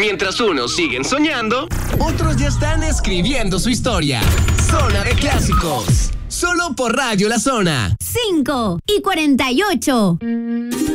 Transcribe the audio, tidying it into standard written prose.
Mientras unos siguen soñando, otros ya están escribiendo su historia. Zona de Clásicos. Solo por Radio La Zona. 5:48.